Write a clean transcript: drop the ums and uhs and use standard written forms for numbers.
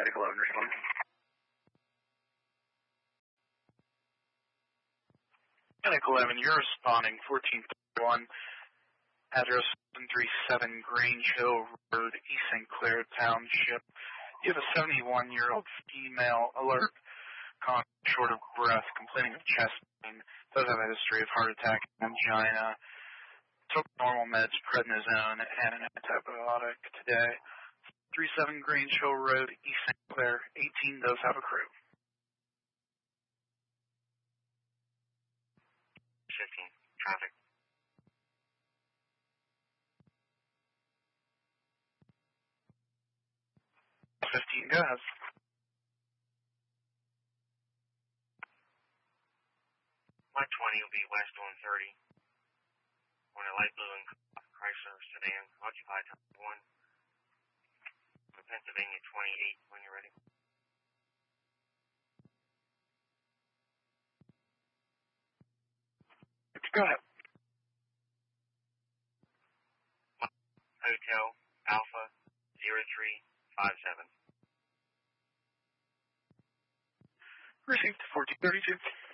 Medic 11 respond. Medic 11, you're responding 1431, address 737 Grange Hill Road, East St. Clair Township. You have a 71-year-old female alert, short of breath, complaining of chest pain, does have a history of heart attack and angina, took normal meds, prednisone, and an antibiotic today. 37 Grange Hill Road, East St. Clair, 18 does have a crew. 15, traffic. 15, go ahead. Mike 20 will be west on 30. On a light blue and Chrysler sedan, occupied time 1. Pennsylvania 28 when you're ready. Go ahead. Hotel Alpha 0357. Received 1432.